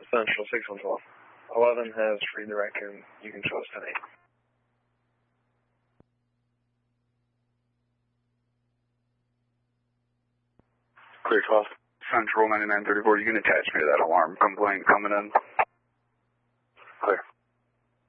Central 6112. 11 has freed the raccoon. You can show us 10-8. Clear 12. Central 9934, you can attach me to that alarm complaint coming in. Clear.